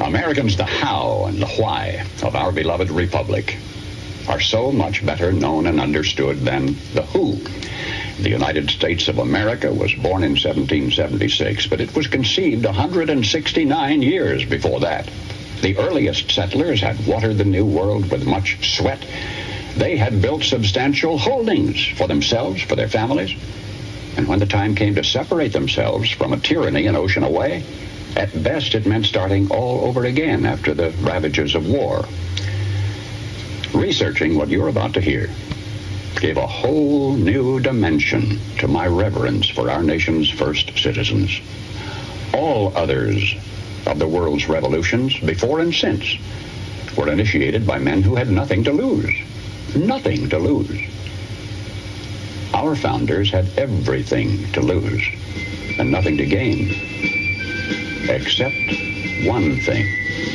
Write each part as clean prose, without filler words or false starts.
Americans, the how and the why of our beloved republic are so much better known and understood than the who. The United States of America was born in 1776, but it was conceived 169 years before that. The earliest settlers had watered the New World with much sweat. They had built substantial holdings for themselves, for their families. And when the time came to separate themselves from a tyranny an ocean away, at best it meant starting all over again after the ravages of war. Researching what you're about to hear gave a whole new dimension to my reverence for our nation's first citizens. All others of the world's revolutions, before and since, were initiated by men who had nothing to lose. Nothing to lose. Our founders had everything to lose and nothing to gain, except one thing.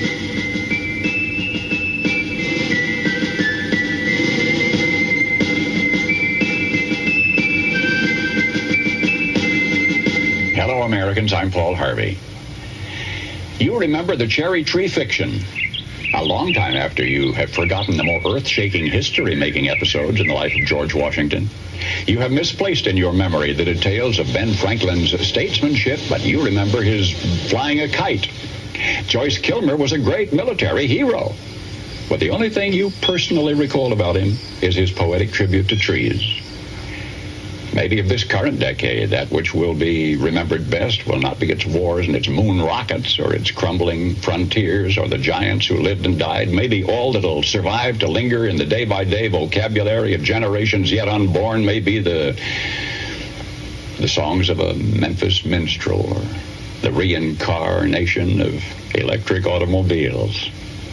Hello, Americans. I'm Paul Harvey. You remember the cherry tree fiction. A long time after you have forgotten the more earth-shaking history-making episodes in the life of George Washington. You have misplaced in your memory the details of Ben Franklin's statesmanship, but you remember his flying a kite. Joyce Kilmer was a great military hero. But the only thing you personally recall about him is his poetic tribute to trees. Maybe of this current decade, that which will be remembered best will not be its wars and its moon rockets or its crumbling frontiers or the giants who lived and died. Maybe all that'll survive to linger in the day-by-day vocabulary of generations yet unborn may be the songs of a Memphis minstrel or the reincarnation of electric automobiles.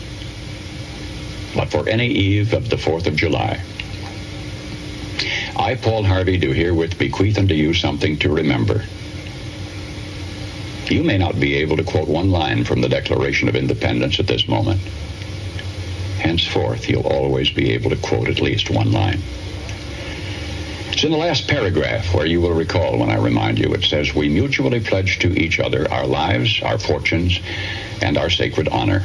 But for any eve of the 4th of July, I, Paul Harvey, do herewith bequeath unto you something to remember. You may not be able to quote one line from the Declaration of Independence at this moment. Henceforth, you'll always be able to quote at least one line. It's in the last paragraph where you will recall when I remind you. It says, "We mutually pledge to each other our lives, our fortunes, and our sacred honor."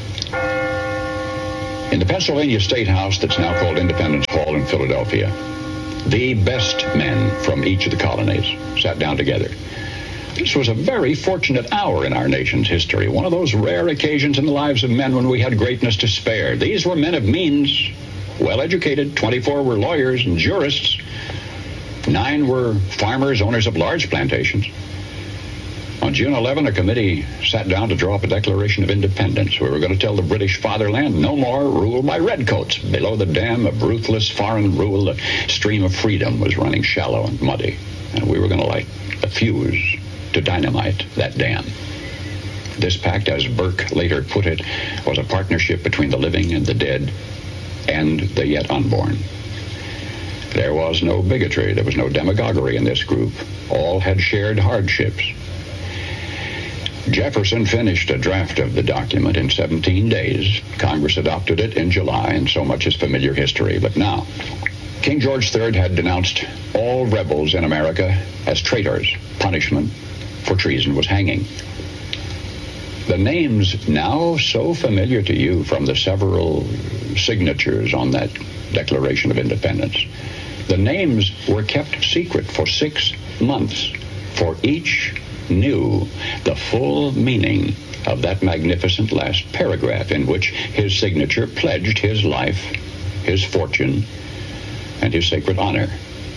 In the Pennsylvania State House that's now called Independence Hall in Philadelphia, the best men from each of the colonies sat down together. This was a very fortunate hour in our nation's history, one of those rare occasions in the lives of men when we had greatness to spare. These were men of means, well-educated. 24 were lawyers and jurists. 9 were farmers, owners of large plantations. On June 11, a committee sat down to draw up a Declaration of Independence. We were going to tell the British fatherland no more rule by redcoats. Below the dam of ruthless foreign rule, the stream of freedom was running shallow and muddy, and we were going to light a fuse to dynamite that dam. This pact, as Burke later put it, was a partnership between the living and the dead and the yet unborn. There was no bigotry, there was no demagoguery in this group. All had shared hardships. Jefferson finished a draft of the document in 17 days. Congress adopted it in July, and so much is familiar history. But now, King George III had denounced all rebels in America as traitors. Punishment for treason was hanging. The names now so familiar to you from the several signatures on that Declaration of Independence, the names were kept secret for 6 months, for each knew the full meaning of that magnificent last paragraph in which his signature pledged his life, his fortune, and his sacred honor.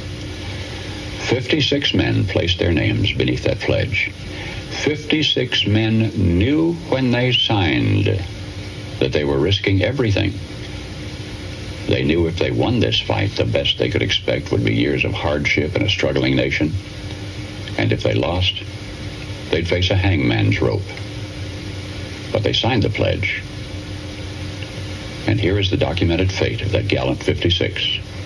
56 men placed their names beneath that pledge. 56 men knew when they signed that they were risking everything. They knew if they won this fight, the best they could expect would be years of hardship in a struggling nation. And if they lost, they'd face a hangman's rope. But they signed the pledge. And here is the documented fate of that gallant 56.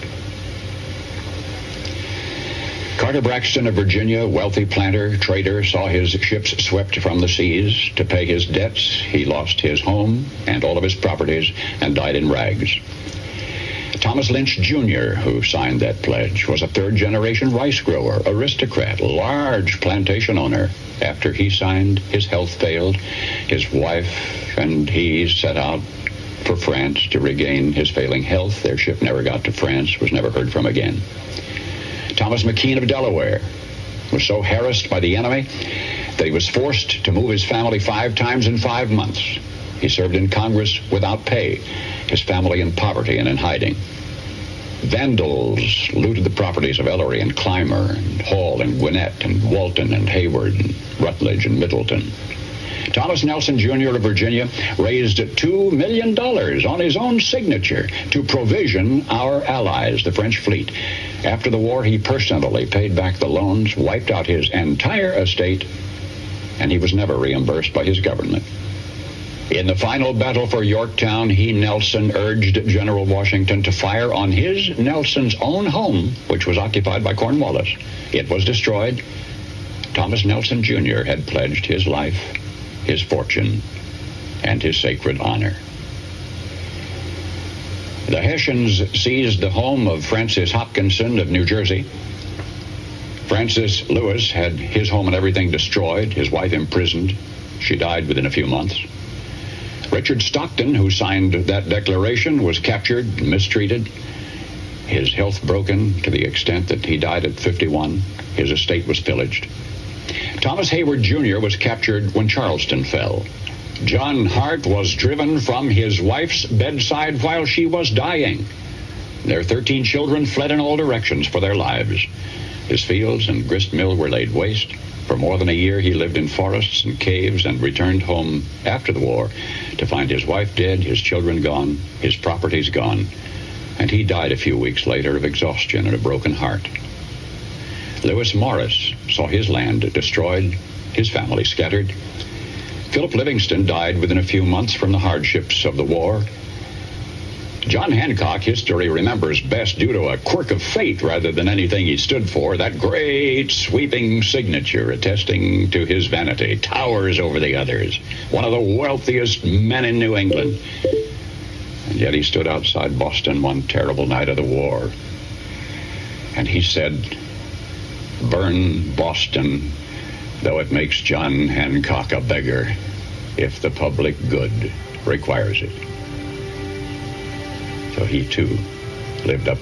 Carter Braxton of Virginia, wealthy planter, trader, saw his ships swept from the seas. To pay his debts, he lost his home and all of his properties and died in rags. Thomas Lynch Jr., who signed that pledge, was a third-generation rice grower, aristocrat, large plantation owner. After he signed, his health failed. His wife and he set out for France to regain his failing health. Their ship never got to France, was never heard from again. Thomas McKean of Delaware was so harassed by the enemy that he was forced to move his family 5 times in 5 months. He served in Congress without pay, his family in poverty and in hiding. Vandals looted the properties of Ellery and Clymer and Hall and Gwinnett and Walton and Hayward and Rutledge and Middleton. Thomas Nelson Jr. of Virginia raised $2 million on his own signature to provision our allies, the French fleet. After the war, he personally paid back the loans, wiped out his entire estate, and he was never reimbursed by his government. In the final battle for Yorktown, Nelson, urged General Washington to fire on Nelson's own home, which was occupied by Cornwallis. It was destroyed. Thomas Nelson Jr. had pledged his life, his fortune, and his sacred honor. The Hessians seized the home of Frances Hopkinson of New Jersey. Francis Lewis had his home and everything destroyed, his wife imprisoned. She died within a few months. Richard Stockton, who signed that declaration, was captured and mistreated. His health broken to the extent that he died at 51. His estate was pillaged. Thomas Hayward Jr. was captured when Charleston fell. John Hart was driven from his wife's bedside while she was dying. Their 13 children fled in all directions for their lives. His fields and grist mill were laid waste. For more than a year, he lived in forests and caves and returned home after the war to find his wife dead, his children gone, his properties gone, and he died a few weeks later of exhaustion and a broken heart. Lewis Morris saw his land destroyed, his family scattered. Philip Livingston died within a few months from the hardships of the war. John Hancock, history remembers best due to a quirk of fate rather than anything he stood for. That great sweeping signature attesting to his vanity towers over the others. One of the wealthiest men in New England. And yet he stood outside Boston one terrible night of the war. And he said, "Burn Boston, though it makes John Hancock a beggar, if the public good requires it." So he, too, lived up